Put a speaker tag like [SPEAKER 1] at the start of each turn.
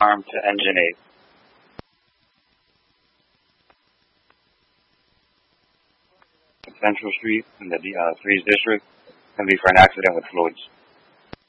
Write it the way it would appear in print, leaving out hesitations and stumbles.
[SPEAKER 1] harm to Engine 8. Central Street in the 3's district can be for an accident with fluids.